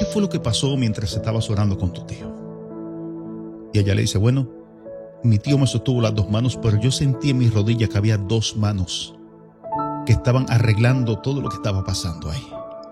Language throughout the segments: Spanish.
¿qué fue lo que pasó mientras estabas orando con tu tío? Y ella le dice, bueno, mi tío me sostuvo las dos manos, pero yo sentí en mis rodillas que había dos manos que estaban arreglando todo lo que estaba pasando ahí.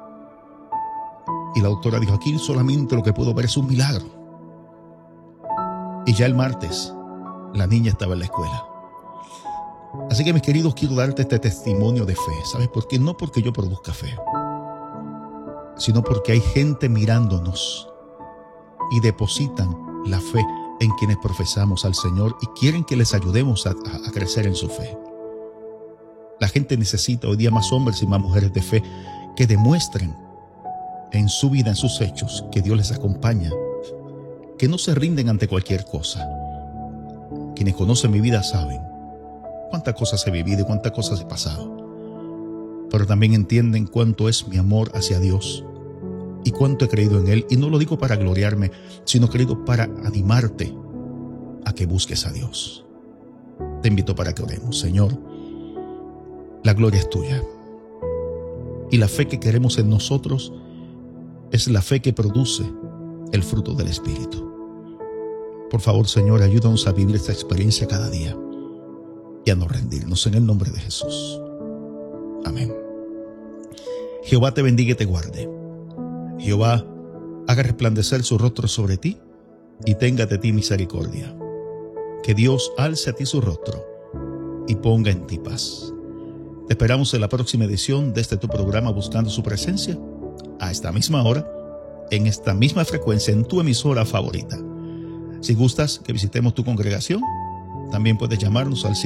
Y la doctora dijo, aquí solamente lo que puedo ver es un milagro. Y ya el martes, la niña estaba en la escuela. Así que, mis queridos, quiero darte este testimonio de fe. ¿Sabes por qué? No porque yo produzca fe, sino porque hay gente mirándonos y depositan la fe en quienes profesamos al Señor y quieren que les ayudemos a crecer en su fe. La gente necesita hoy día más hombres y más mujeres de fe que demuestren en su vida, en sus hechos, que Dios les acompaña, que no se rinden ante cualquier cosa. Quienes conocen mi vida saben cuántas cosas he vivido y cuántas cosas he pasado, pero también entienden cuánto es mi amor hacia Dios y cuánto he creído en Él. Y no lo digo para gloriarme, sino que lo digo para animarte a que busques a Dios. Te invito para que oremos. Señor, la gloria es tuya, y la fe que queremos en nosotros es la fe que produce el fruto del Espíritu. Por favor, Señor, ayúdanos a vivir esta experiencia cada día y a no rendirnos, en el nombre de Jesús. Amén. Jehová te bendiga y te guarde. Jehová haga resplandecer su rostro sobre ti y tenga de ti misericordia. Que Dios alce a ti su rostro y ponga en ti paz. Te esperamos en la próxima edición de este tu programa Buscando su Presencia, a esta misma hora, en esta misma frecuencia, en tu emisora favorita. Si gustas que visitemos tu congregación, también puedes llamarnos al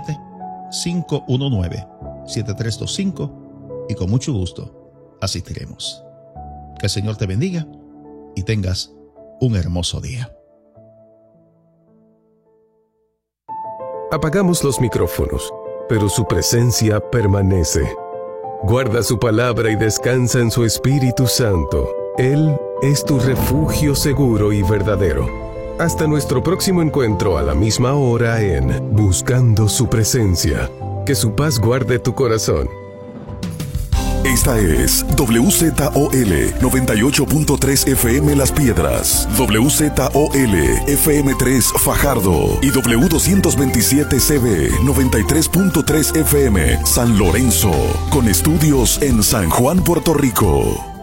787-519-7325 y con mucho gusto asistiremos. Que el Señor te bendiga y tengas un hermoso día. Apagamos los micrófonos, pero su presencia permanece. Guarda su palabra y descansa en su Espíritu Santo. Él es tu refugio seguro y verdadero. Hasta nuestro próximo encuentro a la misma hora en Buscando su Presencia. Que su paz guarde tu corazón. Esta es WZOL 98.3 FM Las Piedras, WZOL FM3 Fajardo y W227CB 93.3 FM San Lorenzo, con estudios en San Juan, Puerto Rico.